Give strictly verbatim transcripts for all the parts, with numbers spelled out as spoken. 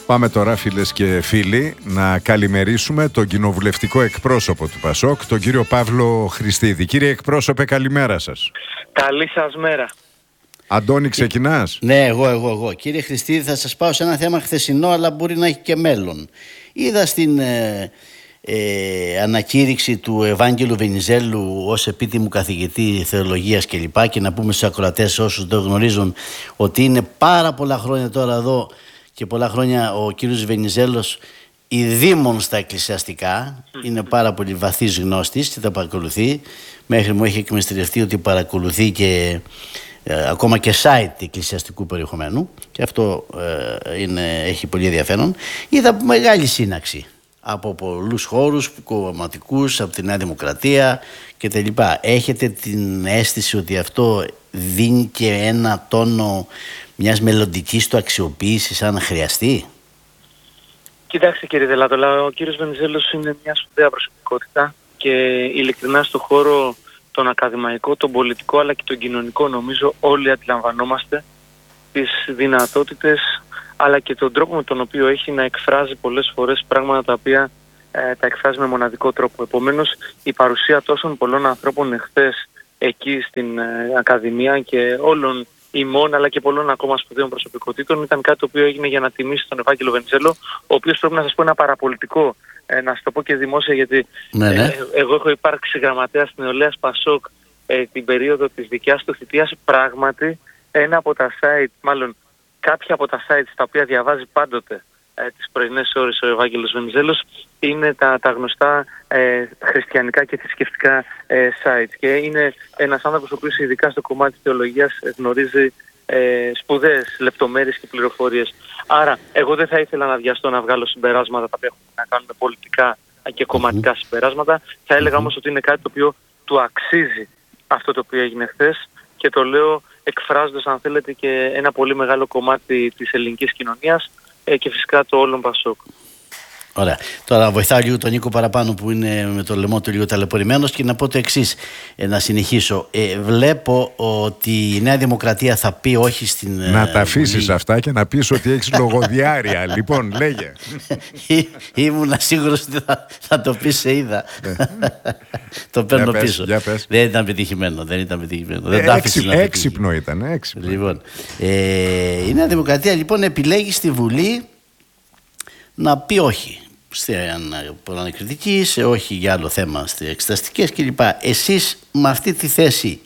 Πάμε τώρα, φίλες και φίλοι, να καλημερίσουμε τον κοινοβουλευτικό εκπρόσωπο του Πασόκ, τον κύριο Παύλο Χριστίδη. Κύριε εκπρόσωπε, καλημέρα σας. Καλή σας μέρα. Αντώνη, ξεκινάς? Ναι, εγώ, εγώ, εγώ. Κύριε Χριστίδη, θα σας πάω σε ένα θέμα χθεσινό, αλλά μπορεί να έχει και μέλλον. Είδα στην ε, ε, ανακήρυξη του Ευάγγελου Βενιζέλου ως επίτιμου καθηγητή θεολογίας κλπ. Και, και να πούμε στους ακροατές, όσους το γνωρίζουν, ότι είναι πάρα πολλά χρόνια τώρα εδώ και πολλά χρόνια ο κύριος Βενιζέλος ειδήμων στα εκκλησιαστικά. Είναι πάρα πολύ βαθύς γνώστης και τα παρακολουθεί. Μέχρι μου έχει εκμυστηρευτεί ότι παρακολουθεί και ε, ακόμα και site εκκλησιαστικού περιεχομένου, και αυτό ε, είναι, έχει πολύ ενδιαφέρον. Είδα μεγάλη σύναξη από πολλούς χώρους κομματικούς, από τη Νέα Δημοκρατία κτλ. Έχετε την αίσθηση ότι αυτό δίνει και ένα τόνο μιας μελλοντικής του αξιοποίησης αν χρειαστεί? Κοιτάξτε, κύριε Δελάτολα, ο κύριος Βενιζέλος είναι μια σπουδαία προσωπικότητα και ειλικρινά στον χώρο τον ακαδημαϊκό, τον πολιτικό αλλά και τον κοινωνικό, νομίζω όλοι αντιλαμβανόμαστε τις δυνατότητες αλλά και τον τρόπο με τον οποίο έχει να εκφράζει πολλές φορές πράγματα τα οποία ε, τα εκφράζει με μοναδικό τρόπο. Επομένως, η παρουσία τόσων πολλών ανθρώπων εχθές εκεί στην ε, Ακαδημία και όλων ημών αλλά και πολλών ακόμα σπουδαίων προσωπικότητων ήταν κάτι το οποίο έγινε για να τιμήσει τον Ευάγγελο Βενιζέλο, ο οποίος, πρέπει να σας πω, ένα παραπολιτικό, ε, να σας το πω και δημόσια, γιατί ναι, ναι. Ε, εγώ έχω υπάρξει γραμματέας νεολαίας Πασόκ ε, την περίοδο της δικιάς του θητείας. Πράγματι, ένα από τα site, μάλλον κάποια από τα sites τα οποία διαβάζει πάντοτε ε, τις πρωινές ώρες ο Ευάγγελος Βενιζέλος είναι τα, τα γνωστά ε, χριστιανικά και θρησκευτικά ε, sites, και είναι ένας άνθρωπος ο οποίος ειδικά στο κομμάτι της θεολογίας γνωρίζει ε, σπουδαίες λεπτομέρειες και πληροφορίες. Άρα εγώ δεν θα ήθελα να βιαστώ να βγάλω συμπεράσματα τα οποία έχουν να κάνουν με πολιτικά και κομματικά mm-hmm. συμπεράσματα. Θα έλεγα mm-hmm. όμως ότι είναι κάτι το οποίο του αξίζει αυτό το οποίο έγινε χθες, και το λέω εκφράζοντας, αν θέλετε, και ένα πολύ μεγάλο κομμάτι της ελληνικής κοινωνίας ε, και φυσικά το όλων Πασόκ. Ωραία. Τώρα βοηθάω λίγο τον Νίκο παραπάνω, που είναι με το λαιμό του λίγο ταλαιπωρημένος, και να πω το εξής, ε, να συνεχίσω. Ε, βλέπω ότι η Νέα Δημοκρατία θα πει όχι στην... Να ε, τα αφήσεις αυτά και να πεις ότι έχεις λογοδιάρεια. Λοιπόν, λέγε. Ήμουν σίγουρος ότι θα, θα το πεις, σε είδα. Το παίρνω για πίσω. Πες, πες. Δεν ήταν πετυχημένο. Δεν ήταν πετυχημένο. Ε, δεν έξι, έξυπνο ήταν. Έξυπνο. Λοιπόν, ε, η Νέα Δημοκρατία λοιπόν επιλέγει στη Βουλή να πει όχι στην προανακριτική, σε όχι για άλλο θέμα στις εξεταστικές κλπ. Εσείς με αυτή τη θέση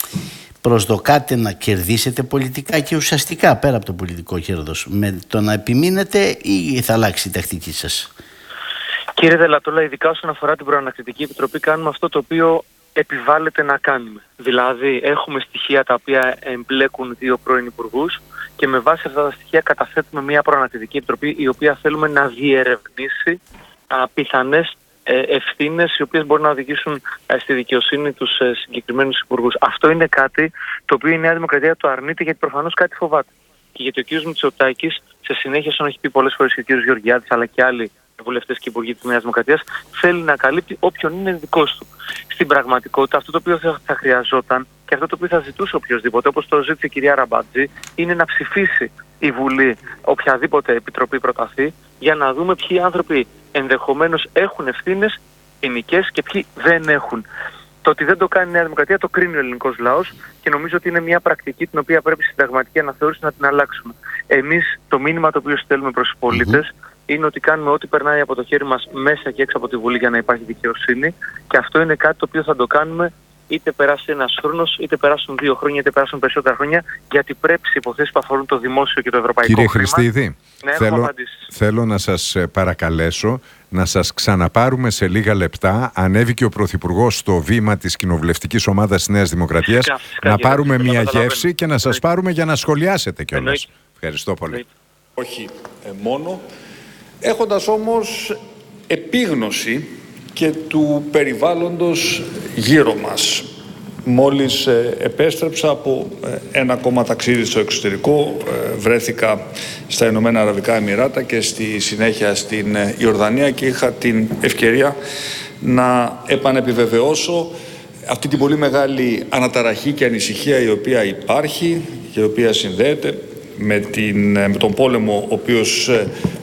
προσδοκάτε να κερδίσετε πολιτικά και ουσιαστικά, πέρα από το πολιτικό κέρδος, με το να επιμείνετε, ή θα αλλάξει η τακτική σας? Κύριε Δελατόλα, ειδικά όσον αφορά την προανακριτική επιτροπή, κάνουμε αυτό το οποίο επιβάλλεται να κάνουμε. Δηλαδή, έχουμε στοιχεία τα οποία εμπλέκουν δύο πρώην υπουργούς και με βάση αυτά τα στοιχεία καταθέτουμε μια προανακριτική επιτροπή, η οποία θέλουμε να διερευνήσει α, πιθανές ε, ευθύνες οι οποίες μπορεί να οδηγήσουν ε, στη δικαιοσύνη τους ε, συγκεκριμένους υπουργούς. Αυτό είναι κάτι το οποίο η Νέα Δημοκρατία το αρνείται, γιατί προφανώς κάτι φοβάται. Και γιατί ο κ. Μητσοτάκης, σε συνέχεια, όσον έχει πει πολλές φορές και ο κ. Γεωργιάδης αλλά και άλλοι βουλευτές και υπουργοί της Νέας Δημοκρατίας, θέλει να καλύπτει όποιον είναι δικός του. Στην πραγματικότητα, αυτό το οποίο θα, θα χρειαζόταν και αυτό το οποίο θα ζητούσε οποιοδήποτε, όπως το ζήτησε η κυρία Ραμπάτζη, είναι να ψηφίσει η Βουλή οποιαδήποτε επιτροπή προταθεί, για να δούμε ποιοι άνθρωποι ενδεχομένως έχουν ευθύνες ποινικές και ποιοι δεν έχουν. Το ότι δεν το κάνει η Νέα Δημοκρατία το κρίνει ο ελληνικός λαός, και νομίζω ότι είναι μια πρακτική την οποία πρέπει στη συνταγματική αναθεώρηση να την αλλάξουμε. Εμείς το μήνυμα το οποίο στέλνουμε προς τους πολίτες mm-hmm. είναι ότι κάνουμε ό,τι περνάει από το χέρι μας μέσα και έξω από τη Βουλή για να υπάρχει δικαιοσύνη, και αυτό είναι κάτι το οποίο θα το κάνουμε είτε περάσει ένας χρόνος, είτε περάσουν δύο χρόνια, είτε περάσουν περισσότερα χρόνια, γιατί πρέπει σε υποθέσεις που αφορούν το δημόσιο και το ευρωπαϊκό Κύριε χρήμα. Χριστίδη, ναι, θέλω, θέλω να σας παρακαλέσω να σας ξαναπάρουμε σε λίγα λεπτά. Ανέβηκε ο Πρωθυπουργός στο βήμα της κοινοβουλευτικής ομάδας της Νέας Δημοκρατίας, φυσικά, φυσικά, να πάρουμε μια γεύση και να σας Εννοεί. πάρουμε για να σχολιάσετε κιόλας. Εννοεί. Ευχαριστώ πολύ. Εννοεί. Όχι ε, μόνο, έχοντας όμως επίγνωση και του περιβάλλοντος γύρω μας. Μόλις ε, επέστρεψα από ε, ένα ακόμα ταξίδι στο εξωτερικό, ε, βρέθηκα στα Ηνωμένα Αραβικά Εμιράτα και στη συνέχεια στην ε, Ιορδανία, και είχα την ευκαιρία να επανεπιβεβαιώσω αυτή την πολύ μεγάλη αναταραχή και ανησυχία η οποία υπάρχει και η οποία συνδέεται με, την, με τον πόλεμο ο οποίος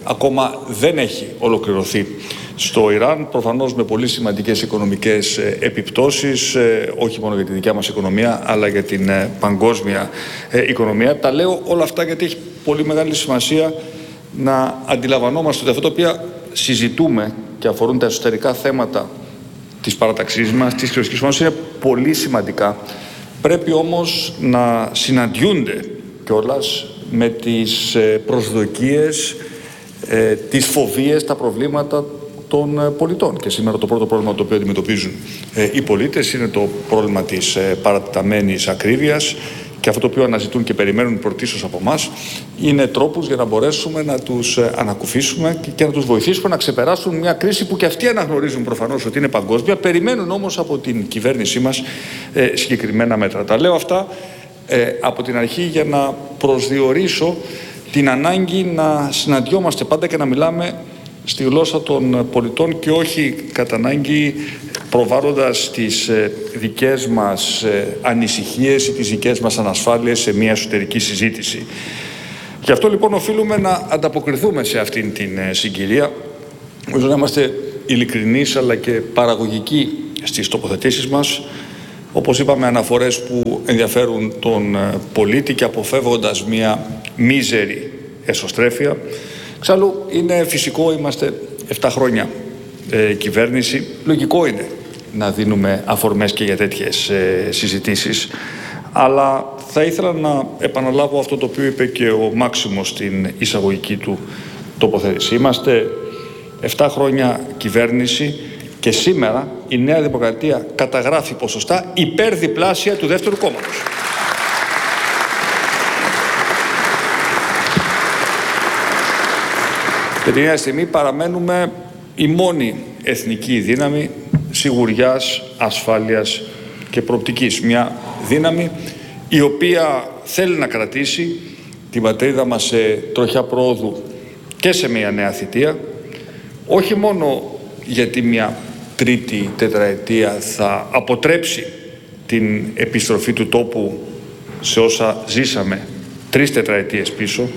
ακόμα δεν έχει ολοκληρωθεί στο Ιράν, προφανώς με πολύ σημαντικές οικονομικές επιπτώσεις, όχι μόνο για τη δικιά μας οικονομία, αλλά για την παγκόσμια οικονομία. Τα λέω όλα αυτά γιατί έχει πολύ μεγάλη σημασία να αντιλαμβανόμαστε ότι αυτά τα οποία συζητούμε και αφορούν τα εσωτερικά θέματα της παραταξής μας, της κοινωνικής μας, είναι πολύ σημαντικά. Πρέπει όμως να συναντιούνται κιόλας με τις προσδοκίες, τις φοβίες, τα προβλήματα των πολιτών. Και σήμερα το πρώτο πρόβλημα το οποίο αντιμετωπίζουν οι πολίτες είναι το πρόβλημα της παρατεταμένης ακρίβειας, και αυτό το οποίο αναζητούν και περιμένουν πρωτίστως από εμάς είναι τρόπους για να μπορέσουμε να τους ανακουφίσουμε και να τους βοηθήσουμε να ξεπεράσουν μια κρίση που και αυτοί αναγνωρίζουν προφανώς ότι είναι παγκόσμια, περιμένουν όμως από την κυβέρνησή μας ε, συγκεκριμένα μέτρα. Τα λέω αυτά ε, από την αρχή για να προσδιορίσω την ανάγκη να συναντιόμαστε πάντα και να μιλάμε στη γλώσσα των πολιτών και όχι κατά ανάγκη προβάλλοντας τις ε, δικές μας ε, ανησυχίες ή τις δικές μας ανασφάλειες σε μια εσωτερική συζήτηση. Γι' αυτό λοιπόν οφείλουμε να ανταποκριθούμε σε αυτήν την ε, συγκυρία, ώστε να είμαστε ειλικρινείς αλλά και παραγωγικοί στις τοποθετήσεις μας, όπως είπαμε, αναφορές που ενδιαφέρουν τον ε, πολίτη και αποφεύγοντας μια μίζερη εσωστρέφεια. Εξάλλου είναι φυσικό, είμαστε επτά χρόνια ε, κυβέρνηση, λογικό είναι να δίνουμε αφορμές και για τέτοιες ε, συζητήσεις, αλλά θα ήθελα να επαναλάβω αυτό το οποίο είπε και ο Μάξιμος στην εισαγωγική του τοποθέτηση. Είμαστε επτά χρόνια κυβέρνηση και σήμερα η Νέα Δημοκρατία καταγράφει ποσοστά υπερδιπλάσια του δεύτερου κόμματος. Και την ίδια στιγμή παραμένουμε η μόνη εθνική δύναμη σιγουριάς, ασφάλειας και προοπτικής. Μια δύναμη η οποία θέλει να κρατήσει την πατρίδα μας σε τροχιά προόδου και σε μια νέα θητεία, όχι μόνο γιατί μια τρίτη τετραετία θα αποτρέψει την επιστροφή του τόπου σε όσα ζήσαμε τρεις τετραετίες πίσω,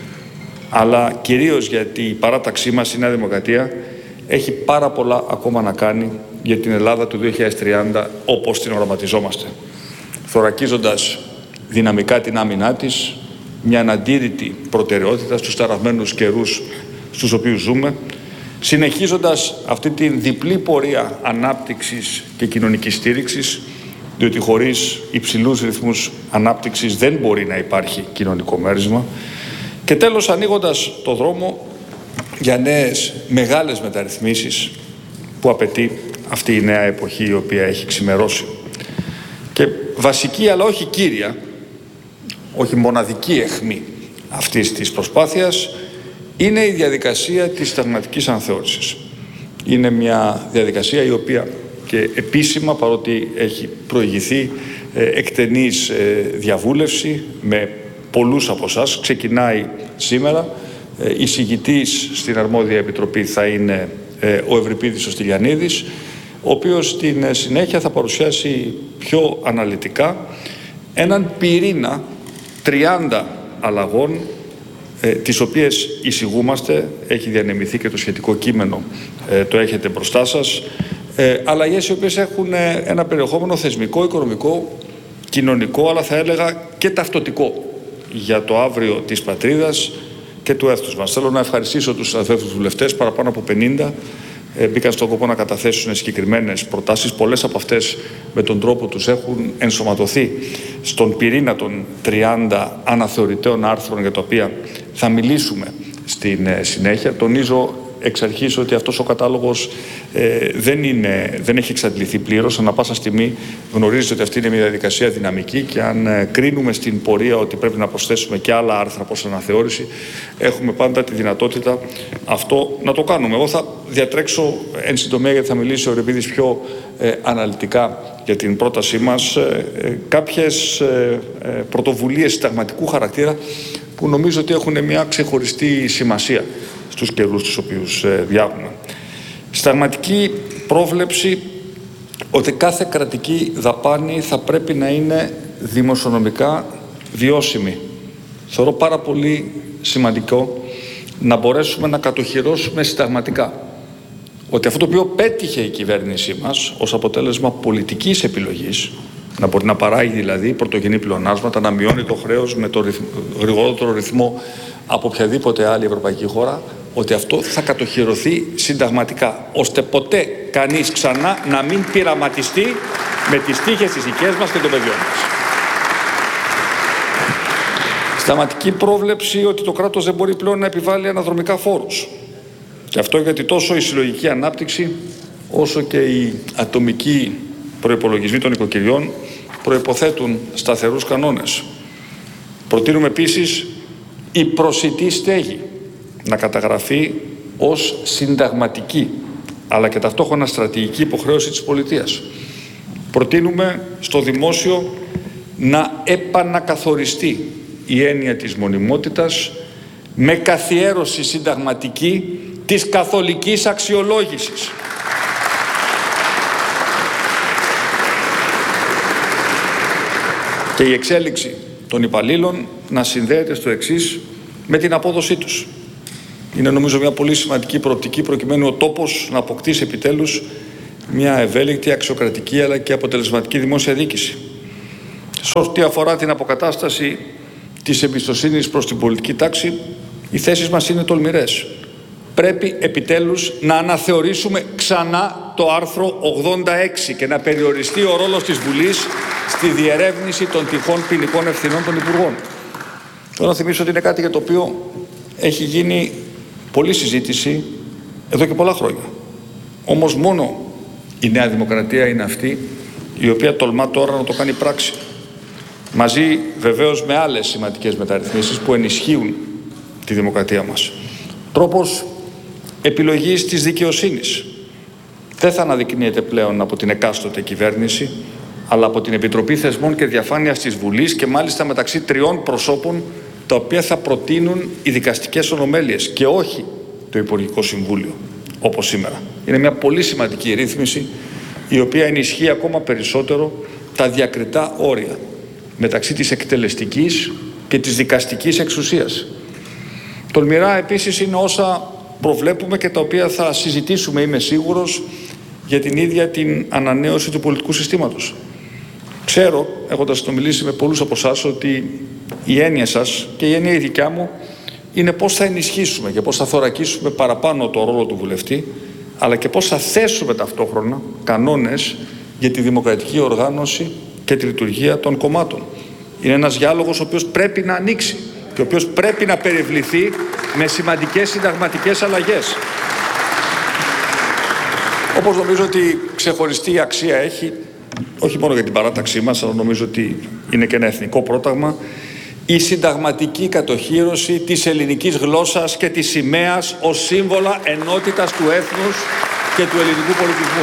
αλλά κυρίως γιατί η παράταξή μας, η Νέα Δημοκρατία, έχει πάρα πολλά ακόμα να κάνει για την Ελλάδα του δύο χιλιάδες τριάντα όπως την οραματιζόμαστε. Θωρακίζοντας δυναμικά την άμυνά της, μια αναντήρητη προτεραιότητα στους ταραγμένους καιρούς στους οποίους ζούμε, συνεχίζοντας αυτή την διπλή πορεία ανάπτυξης και κοινωνικής στήριξης, διότι χωρίς υψηλούς ρυθμούς ανάπτυξης δεν μπορεί να υπάρχει κοινωνικό μέρισμα, και τέλος ανοίγοντας το δρόμο για νέες μεγάλες μεταρρυθμίσεις που απαιτεί αυτή η νέα εποχή η οποία έχει ξημερώσει. Και βασική αλλά όχι κύρια, όχι μοναδική αιχμή αυτής της προσπάθειας είναι η διαδικασία της συνταγματικής αναθεώρησης. Είναι μια διαδικασία η οποία και επίσημα, παρότι έχει προηγηθεί εκτενής διαβούλευση με πολλούς από εσάς, ξεκινάει σήμερα. Η εισηγητής στην αρμόδια επιτροπή θα είναι ο Ευρυπίδης ο Στυλιανίδης, ο οποίος στην συνέχεια θα παρουσιάσει πιο αναλυτικά έναν πυρήνα τριάντα αλλαγών, ε, τις οποίες εισηγούμαστε, έχει διανεμηθεί και το σχετικό κείμενο, ε, το έχετε μπροστά σας, ε, αλλαγές οι οποίες έχουν ε, ένα περιεχόμενο θεσμικό, οικονομικό, κοινωνικό, αλλά θα έλεγα και ταυτοτικό για το αύριο της πατρίδας και του έθνους μας. Θέλω να ευχαριστήσω τους συναδέλφους βουλευτές, παραπάνω από πενήντα, ε, μπήκαν στον κόπο να καταθέσουν συγκεκριμένες προτάσεις. Πολλές από αυτές με τον τρόπο τους έχουν ενσωματωθεί στον πυρήνα των τριάντα αναθεωρητέων άρθρων για τα οποία θα μιλήσουμε στην ε, συνέχεια. Τονίζω εξ αρχής ότι αυτός ο κατάλογος ε, δεν, είναι, δεν έχει εξαντληθεί πλήρως. Ανά πάσα στιγμή γνωρίζετε ότι αυτή είναι μια διαδικασία δυναμική και αν ε, κρίνουμε στην πορεία ότι πρέπει να προσθέσουμε και άλλα άρθρα προς αναθεώρηση, έχουμε πάντα τη δυνατότητα αυτό να το κάνουμε. Εγώ θα διατρέξω εν συντομία, γιατί θα μιλήσει ο Ευρυπίδης πιο ε, αναλυτικά για την πρότασή μας, ε, ε, κάποιες ε, ε, πρωτοβουλίες συνταγματικού χαρακτήρα που νομίζω ότι έχουν μια ξεχωριστή σημασία στους καιρούς τους οποίους ε, διάγουμε. Συνταγματική πρόβλεψη ότι κάθε κρατική δαπάνη θα πρέπει να είναι δημοσιονομικά βιώσιμη. Θεωρώ πάρα πολύ σημαντικό να μπορέσουμε να κατοχυρώσουμε συνταγματικά ότι αυτό το οποίο πέτυχε η κυβέρνησή μας ως αποτέλεσμα πολιτικής επιλογής, να μπορεί να παράγει δηλαδή πρωτογενή πλεονάσματα, να μειώνει το χρέος με το ρυθμ, γρηγορότερο ρυθμό από οποιαδήποτε άλλη ευρωπαϊκή χώρα, ότι αυτό θα κατοχυρωθεί συνταγματικά, ώστε ποτέ κανείς ξανά να μην πειραματιστεί με τις τύχες της δικές μας και των παιδιών μας. Συνταγματική πρόβλεψη ότι το κράτος δεν μπορεί πλέον να επιβάλλει αναδρομικά φόρους. Και αυτό γιατί τόσο η συλλογική ανάπτυξη όσο και οι ατομικοί προϋπολογισμοί των οικοκυριών προϋποθέτουν σταθερούς κανόνες. Προτείνουμε επίσης η προσιτή στέγη να καταγραφεί ως συνταγματική, αλλά και ταυτόχρονα στρατηγική υποχρέωση της πολιτείας. Προτείνουμε στο δημόσιο να επανακαθοριστεί η έννοια της μονιμότητας με καθιέρωση συνταγματική της καθολικής αξιολόγησης. Και η εξέλιξη των υπαλλήλων να συνδέεται στο εξής με την απόδοσή τους. Είναι νομίζω μια πολύ σημαντική προοπτική προκειμένου ο τόπος να αποκτήσει επιτέλους μια ευέλικτη, αξιοκρατική αλλά και αποτελεσματική δημόσια διοίκηση. Σε ό,τι αφορά την αποκατάσταση της εμπιστοσύνης προς την πολιτική τάξη, οι θέσεις μας είναι τολμηρές. Πρέπει επιτέλους να αναθεωρήσουμε ξανά το άρθρο ογδόντα έξι και να περιοριστεί ο ρόλος της Βουλής στη διερεύνηση των τυχόν ποινικών ευθυνών των Υπουργών. Θέλω να θυμίσω ότι είναι κάτι για το οποίο έχει γίνει πολλή συζήτηση εδώ και πολλά χρόνια. Όμως μόνο η Νέα Δημοκρατία είναι αυτή η οποία τολμά τώρα να το κάνει πράξη. Μαζί βεβαίως με άλλες σημαντικές μεταρρυθμίσεις που ενισχύουν τη δημοκρατία μας. Τρόπος επιλογής της δικαιοσύνης δεν θα αναδεικνύεται πλέον από την εκάστοτε κυβέρνηση, αλλά από την Επιτροπή Θεσμών και Διαφάνειας της Βουλής και μάλιστα μεταξύ τριών προσώπων τα οποία θα προτείνουν οι δικαστικές ονομέλειες και όχι το Υπουργικό Συμβούλιο όπως σήμερα. Είναι μια πολύ σημαντική ρύθμιση η οποία ενισχύει ακόμα περισσότερο τα διακριτά όρια μεταξύ της εκτελεστικής και της δικαστικής εξουσίας. Τολμηρά επίσης είναι όσα προβλέπουμε και τα οποία θα συζητήσουμε, είμαι σίγουρος, για την ίδια την ανανέωση του πολιτικού συστήματος. Ξέρω, έχοντας συνομιλήσει με πολλούς από εσάς, ότι η έννοια σας και η έννοια η δικιά μου είναι πώς θα ενισχύσουμε και πώς θα θωρακίσουμε παραπάνω το ρόλο του βουλευτή, αλλά και πώς θα θέσουμε ταυτόχρονα κανόνες για τη δημοκρατική οργάνωση και τη λειτουργία των κομμάτων. Είναι ένας διάλογος ο οποίος πρέπει να ανοίξει και ο οποίος πρέπει να περιβληθεί με σημαντικές συνταγματικές αλλαγές. Όπως νομίζω ότι ξεχωριστή αξία έχει, όχι μόνο για την παράταξή μας, αλλά νομίζω ότι είναι και ένα εθνικό πρόταγμα, η συνταγματική κατοχύρωση της ελληνικής γλώσσας και της σημαίας ως σύμβολα ενότητας του έθνους και του ελληνικού πολιτισμού.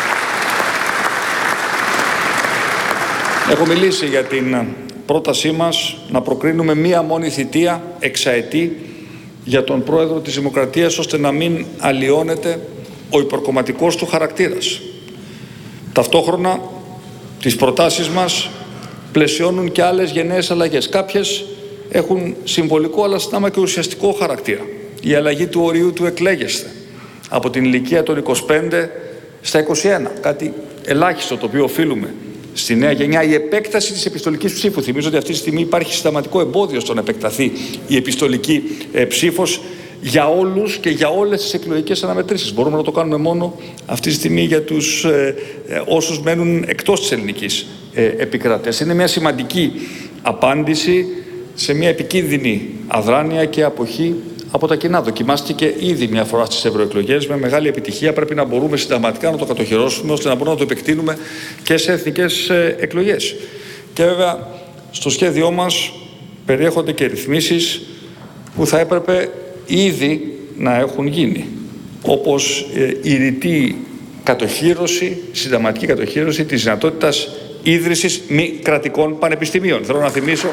Έχω μιλήσει για την πρότασή μας να προκρίνουμε μία μόνη θητεία εξαετή για τον πρόεδρο της Δημοκρατίας, ώστε να μην αλλοιώνεται ο υπερκομματικός του χαρακτήρας. Ταυτόχρονα τις προτάσεις μας πλαισιώνουν και άλλες γενναίες αλλαγές. Κάποιες έχουν συμβολικό αλλά συνάμα και ουσιαστικό χαρακτήρα. Η αλλαγή του ορίου του εκλέγεστε από την ηλικία των είκοσι πέντε στα είκοσι ένα, κάτι ελάχιστο το οποίο οφείλουμε στη νέα γενιά. Η επέκταση της επιστολικής ψήφου. Θυμίζω ότι αυτή τη στιγμή υπάρχει συστηματικό εμπόδιο στο να επεκταθεί η επιστολική ε, ψήφος για όλους και για όλες τις εκλογικές αναμετρήσεις. Μπορούμε να το κάνουμε μόνο αυτή τη στιγμή για τους ε, ε, όσους μένουν εκτός της ελληνικής ε, επικράτειας. Είναι μια σημαντική απάντηση σε μια επικίνδυνη αδράνεια και αποχή από τα κοινά. Δοκιμάστηκε ήδη μια φορά στις ευρωεκλογές με μεγάλη επιτυχία. Πρέπει να μπορούμε συνταγματικά να το κατοχυρώσουμε ώστε να μπορούμε να το επεκτείνουμε και σε εθνικές ε, εκλογές. Και βέβαια στο σχέδιό μας περιέχονται και ρυθμίσεις που θα έπρεπε ήδη να έχουν γίνει, όπως ε, η ρητή κατοχύρωση, συνταγματική κατοχύρωση της δυνατότητας ίδρυσης μη κρατικών πανεπιστημίων. Θέλω να θυμίσω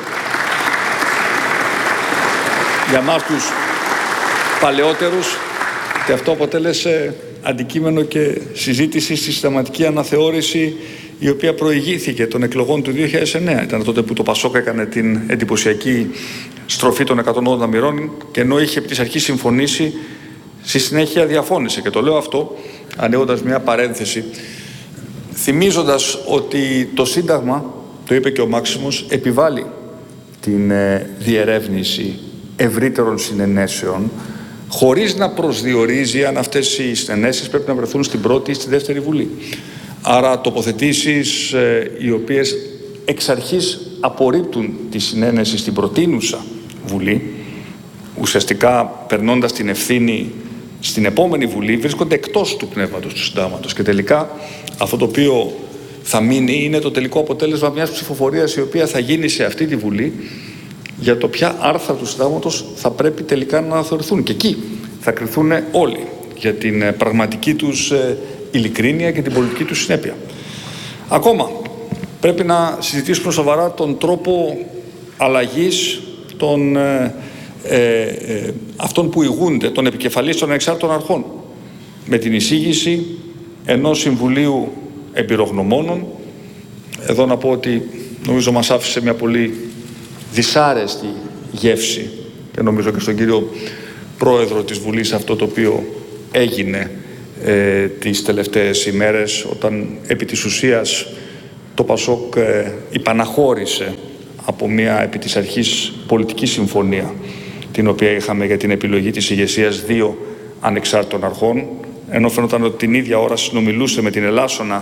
για μας τους παλαιότερους και αυτό αποτέλεσε αντικείμενο και συζήτηση στη συνταγματική αναθεώρηση η οποία προηγήθηκε των εκλογών του δύο χιλιάδες εννέα. Ήταν τότε που το Πασόκ έκανε την εντυπωσιακή στροφή των εκατόν ογδόντα μοιρών και ενώ είχε επί της αρχής συμφωνήσει, στη συνέχεια διαφώνησε. Και το λέω αυτό ανοίγοντας μια παρένθεση, θυμίζοντας ότι το Σύνταγμα, το είπε και ο Μάξιμος, επιβάλλει την ε, διερεύνηση ευρύτερων συνενέσεων, χωρίς να προσδιορίζει αν αυτές οι συνενέσεις πρέπει να βρεθούν στην πρώτη ή στη δεύτερη Βουλή. Άρα τοποθετήσεις ε, οι οποίες εξ αρχής απορρίπτουν τη συνένεση στην προτείνουσα Βουλή, ουσιαστικά περνώντας την ευθύνη στην επόμενη Βουλή, βρίσκονται εκτός του πνεύματος του Συντάγματος. Και τελικά αυτό το οποίο θα μείνει είναι το τελικό αποτέλεσμα μιας ψηφοφορίας η οποία θα γίνει σε αυτή τη Βουλή για το ποια άρθρα του Συντάγματος θα πρέπει τελικά να αναθεωρηθούν. Και εκεί θα κριθούν όλοι για την πραγματική τους ειλικρίνεια και την πολιτική τους συνέπεια. Ακόμα πρέπει να συζητήσουμε σοβαρά τον τρόπο αλλαγής των ε, ε, ε, αυτών που ηγούνται, των επικεφαλής των ανεξάρτητων αρχών, με την εισήγηση ενός Συμβουλίου Εμπειρογνωμόνων. Εδώ να πω ότι νομίζω μας άφησε μια πολύ δυσάρεστη γεύση και νομίζω και στον κύριο Πρόεδρο της Βουλής αυτό το οποίο έγινε ε, τις τελευταίες ημέρες, όταν επί της ουσίας το Πασόκ ε, υπαναχώρησε από μια επί της αρχής πολιτική συμφωνία την οποία είχαμε για την επιλογή της ηγεσίας δύο ανεξάρτητων αρχών, ενώ φαίνονταν ότι την ίδια ώρα συνομιλούσε με την ελάσσονα